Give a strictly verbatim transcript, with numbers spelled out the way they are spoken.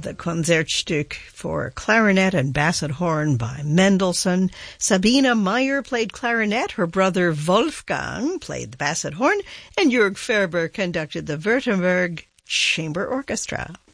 the Concertstück for clarinet and basset horn by Mendelssohn. Sabine Meyer played clarinet, her brother Wolfgang played the basset horn, and Jörg Ferber conducted the Württemberg Chamber Orchestra.